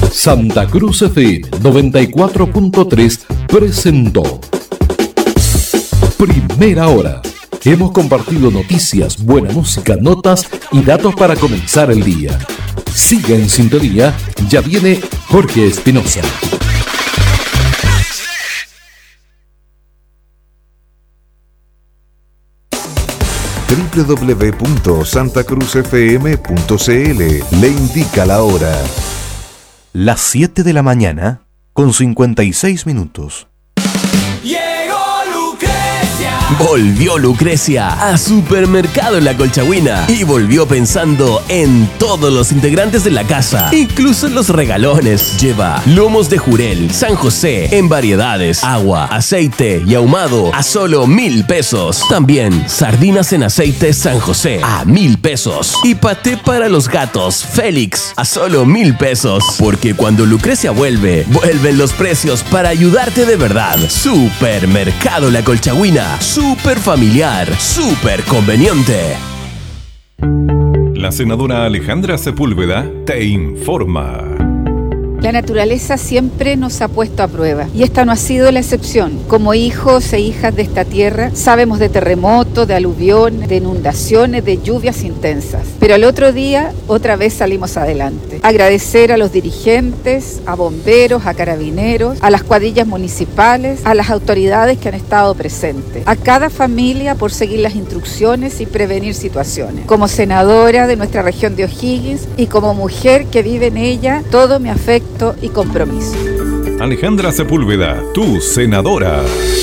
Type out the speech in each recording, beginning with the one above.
Santa Cruz FM 94.3 presentó Primera Hora. Hemos compartido noticias, buena música, notas y datos para comenzar el día. Siga en sintonía, ya viene Jorge Espinosa. www.santacruzfm.cl le indica la hora. Las 7 de la mañana con 56 minutos. Volvió Lucrecia a Supermercado La Colchagüina y volvió pensando en todos los integrantes de la casa, incluso los regalones. Lleva lomos de jurel, San José, en variedades, agua, aceite y ahumado a solo 1,000 pesos. También sardinas en aceite San José a 1,000 pesos. Y paté para los gatos Félix a solo 1,000 pesos. Porque cuando Lucrecia vuelve, vuelven los precios para ayudarte de verdad. Supermercado La Colchagüina. Súper familiar, súper conveniente. La senadora Alejandra Sepúlveda te informa. La naturaleza siempre nos ha puesto a prueba y esta no ha sido la excepción. Como hijos e hijas de esta tierra, sabemos de terremotos, de aluviones, de inundaciones, de lluvias intensas. Pero al otro día, otra vez salimos adelante. Agradecer a los dirigentes, a bomberos, a carabineros, a las cuadrillas municipales, a las autoridades que han estado presentes, a cada familia por seguir las instrucciones y prevenir situaciones. Como senadora de nuestra región de O'Higgins y como mujer que vive en ella, todo mi afecto y compromiso. Alejandra Sepúlveda, tu senadora.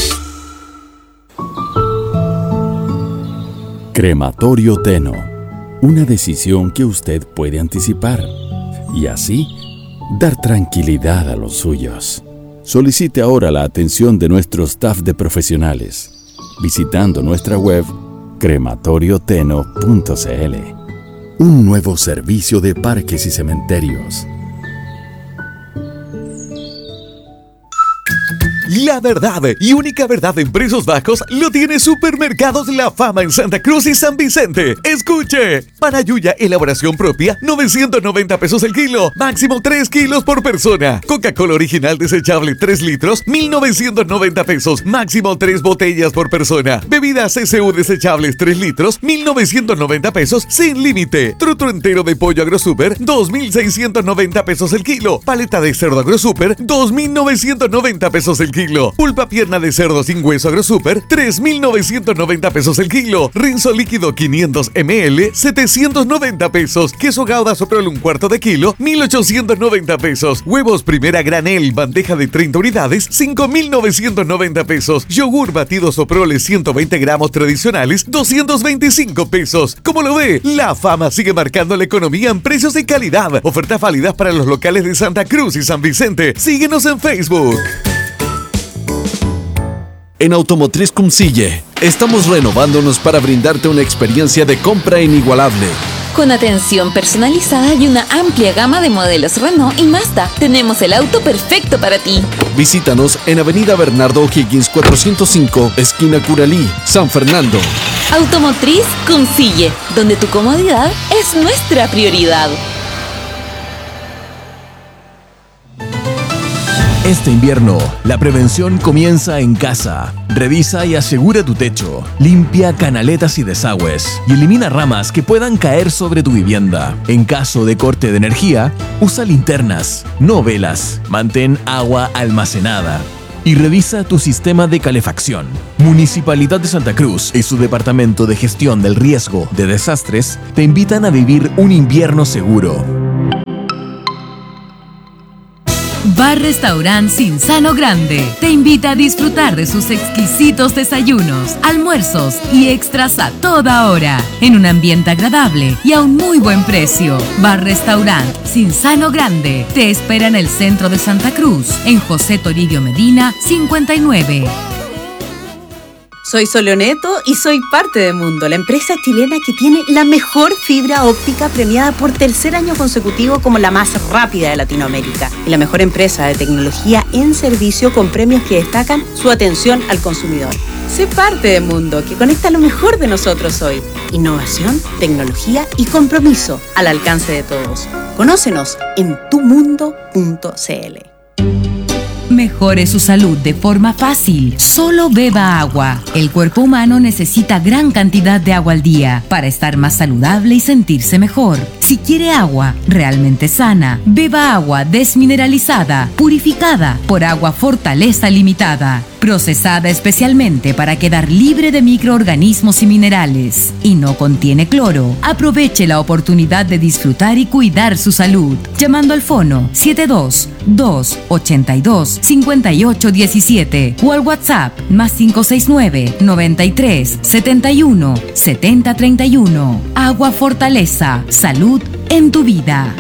Crematorio Teno. Una decisión que usted puede anticipar y así dar tranquilidad a los suyos. Solicite ahora la atención de nuestro staff de profesionales visitando nuestra web crematorioteno.cl. Un nuevo servicio de parques y cementerios. La verdad y única verdad en precios bajos lo tiene Supermercados La Fama en Santa Cruz y San Vicente. Escuche, panayuya elaboración propia, 990 pesos el kilo, máximo 3 kilos por persona. Coca-Cola original desechable 3 litros, 1,990 pesos, máximo 3 botellas por persona. Bebidas CCU desechables 3 litros, 1,990 pesos sin límite. Truto entero de pollo AgroSuper, 2,690 pesos el kilo. Paleta de cerdo AgroSuper, 2,990 pesos el kilo. Pulpa pierna de cerdo sin hueso AgroSuper, 3,990 pesos el kilo. Rinzo líquido 500 ml, 790 pesos. Queso Gouda Soprole 1/4 de kilo, 1,890 pesos. Huevos Primera Granel, bandeja de 30 unidades, 5,990 pesos. Yogur batido Soprole 120 gramos tradicionales, 225 pesos. ¿Cómo lo ve? La Fama sigue marcando la economía en precios y calidad. Ofertas válidas para los locales de Santa Cruz y San Vicente. Síguenos en Facebook. En Automotriz Cumcille, estamos renovándonos para brindarte una experiencia de compra inigualable. Con atención personalizada y una amplia gama de modelos Renault y Mazda, tenemos el auto perfecto para ti. Visítanos en Avenida Bernardo O'Higgins 405, esquina Curalí, San Fernando. Automotriz Cumcille, donde tu comodidad es nuestra prioridad. Este invierno, la prevención comienza en casa. Revisa y asegura tu techo. Limpia canaletas y desagües. Y elimina ramas que puedan caer sobre tu vivienda. En caso de corte de energía, usa linternas, no velas. Mantén agua almacenada. Y revisa tu sistema de calefacción. Municipalidad de Santa Cruz y su Departamento de Gestión del Riesgo de Desastres te invitan a vivir un invierno seguro. Bar Restaurant Cinzano Grande te invita a disfrutar de sus exquisitos desayunos, almuerzos y extras a toda hora, en un ambiente agradable y a un muy buen precio. Bar Restaurant Cinzano Grande te espera en el centro de Santa Cruz, en José Toribio Medina, 59. Soy Soleoneto y soy parte de Mundo, la empresa chilena que tiene la mejor fibra óptica premiada por tercer año consecutivo como la más rápida de Latinoamérica y la mejor empresa de tecnología en servicio con premios que destacan su atención al consumidor. Sé parte de Mundo, que conecta lo mejor de nosotros hoy. Innovación, tecnología y compromiso al alcance de todos. Conócenos en tumundo.cl. Mejore su salud de forma fácil. Solo beba agua. El cuerpo humano necesita gran cantidad de agua al día para estar más saludable y sentirse mejor. Si quiere agua realmente sana, beba agua desmineralizada, purificada por Agua Fortaleza Limitada, procesada especialmente para quedar libre de microorganismos y minerales, y no contiene cloro. Aproveche la oportunidad de disfrutar y cuidar su salud, llamando al fono 72-282-5817 o al WhatsApp +569 93 71 70 31. Agua Fortaleza, salud en tu vida.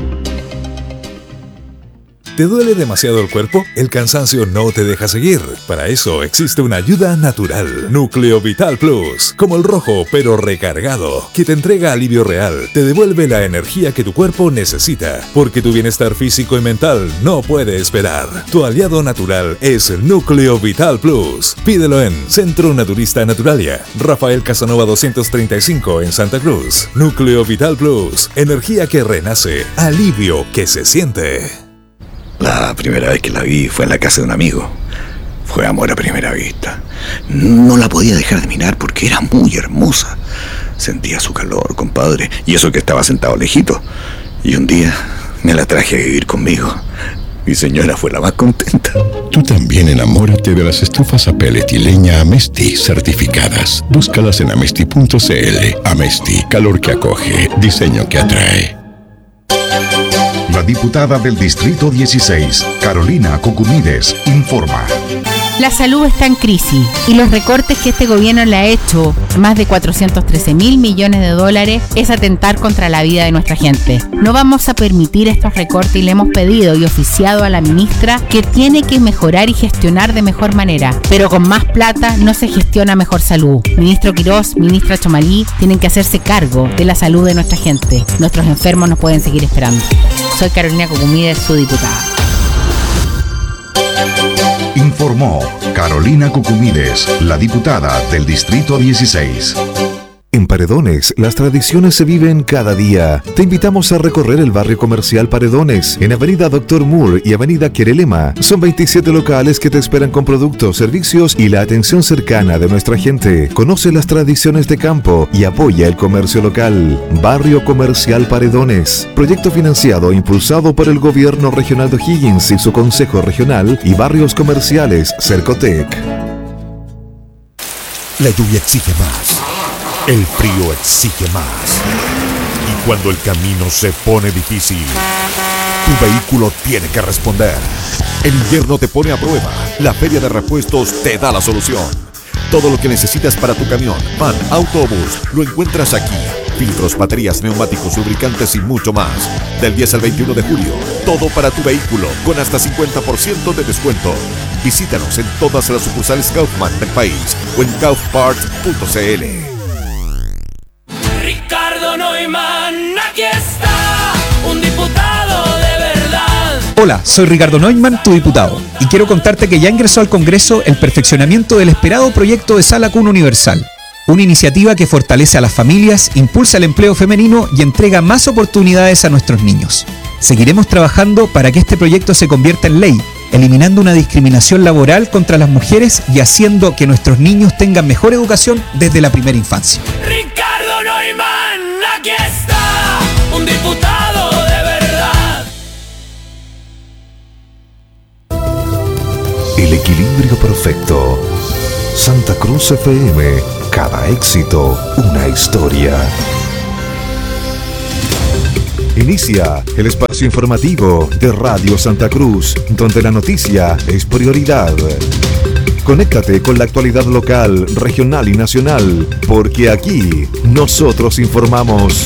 ¿Te duele demasiado el cuerpo? El cansancio no te deja seguir. Para eso existe una ayuda natural. Núcleo Vital Plus, como el rojo pero recargado, que te entrega alivio real, te devuelve la energía que tu cuerpo necesita, porque tu bienestar físico y mental no puede esperar. Tu aliado natural es Núcleo Vital Plus. Pídelo en Centro Naturista Naturalia, Rafael Casanova 235 en Santa Cruz. Núcleo Vital Plus, energía que renace, alivio que se siente. La primera vez que la vi fue en la casa de un amigo. Fue amor a primera vista. No la podía dejar de mirar porque era muy hermosa. Sentía su calor, compadre, y eso que estaba sentado lejito. Y un día me la traje a vivir conmigo. Mi señora fue la más contenta. Tú también enamórate de las estufas a pellet y leña Amesti certificadas. Búscalas en amesti.cl. Amesti, calor que acoge, diseño que atrae. La diputada del Distrito 16, Carolina Cocumides, informa. La salud está en crisis y los recortes que este gobierno le ha hecho, más de 413.000 millones de dólares, es atentar contra la vida de nuestra gente. No vamos a permitir estos recortes y le hemos pedido y oficiado a la ministra que tiene que mejorar y gestionar de mejor manera, pero con más plata no se gestiona mejor salud. Ministro Quirós, ministra Chomalí, tienen que hacerse cargo de la salud de nuestra gente. Nuestros enfermos no pueden seguir esperando. Soy Carolina Cocumides, su diputada. Informó Carolina Cucumides, la diputada del Distrito 16. En Paredones, las tradiciones se viven cada día. Te invitamos a recorrer el barrio comercial Paredones, en Avenida Dr. Moore y Avenida Querelema. Son 27 locales que te esperan con productos, servicios y la atención cercana de nuestra gente. Conoce las tradiciones de campo y apoya el comercio local. Barrio Comercial Paredones. Proyecto financiado e impulsado por el Gobierno Regional de O'Higgins y su Consejo Regional y Barrios Comerciales, Cercotec. La lluvia exige más. El frío exige más. Y cuando el camino se pone difícil, tu vehículo tiene que responder. El invierno te pone a prueba. La Feria de Repuestos te da la solución. Todo lo que necesitas para tu camión, van, autobús, lo encuentras aquí. Filtros, baterías, neumáticos, lubricantes y mucho más. Del 10 al 21 de julio, todo para tu vehículo, con hasta 50% de descuento. Visítanos en todas las sucursales Kaufman del país o en kaufparts.cl. Ricardo Neumann, aquí está, un diputado de verdad. Hola, soy Ricardo Neumann, tu diputado, y quiero contarte que ya ingresó al Congreso el perfeccionamiento del esperado proyecto de Sala Cuna Universal, una iniciativa que fortalece a las familias, impulsa el empleo femenino y entrega más oportunidades a nuestros niños. Seguiremos trabajando para que este proyecto se convierta en ley, eliminando una discriminación laboral contra las mujeres y haciendo que nuestros niños tengan mejor educación desde la primera infancia. Ricardo Neumann, aquí está, un diputado de verdad. El equilibrio perfecto. Santa Cruz FM, cada éxito, una historia. Inicia el espacio informativo de Radio Santa Cruz, donde la noticia es prioridad. Conéctate con la actualidad local, regional y nacional, porque aquí nosotros informamos.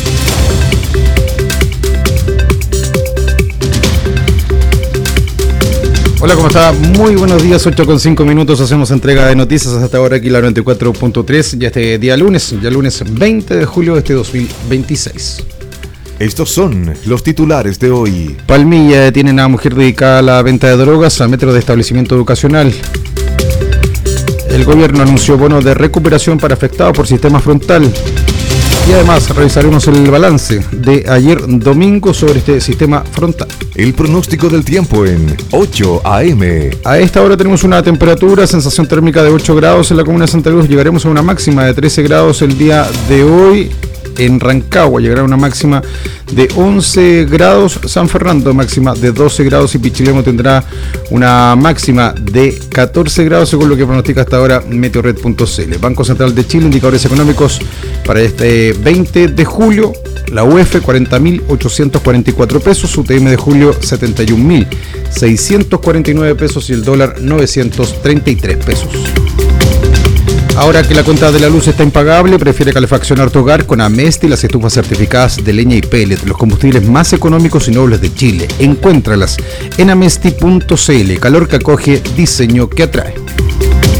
Hola, ¿cómo está? Muy buenos días, 8:05 minutos, hacemos entrega de noticias hasta ahora aquí la 94.3, ya este día lunes 20 de julio de este 2026. Estos son los titulares de hoy. Palmilla detienen a mujer dedicada a la venta de drogas a metros de establecimiento educacional. El gobierno anunció bono de recuperación para afectados por sistema frontal. Y además revisaremos el balance de ayer domingo sobre este sistema frontal. El pronóstico del tiempo en 8 AM. A esta hora tenemos una temperatura, sensación térmica de 8 grados en la comuna de Santa Cruz. Llegaremos a una máxima de 13 grados el día de hoy. En Rancagua llegará una máxima de 11 grados, San Fernando máxima de 12 grados y Pichilemu tendrá una máxima de 14 grados según lo que pronostica hasta ahora Meteorred.cl. Banco Central de Chile, indicadores económicos para este 20 de julio, la UF 40.844 pesos, UTM de julio 71.649 pesos y el dólar 933 pesos. Ahora que la cuenta de la luz está impagable, prefiere calefaccionar tu hogar con Amesti, las estufas certificadas de leña y pellet, los combustibles más económicos y nobles de Chile. Encuéntralas en amesti.cl. Calor que acoge, diseño que atrae.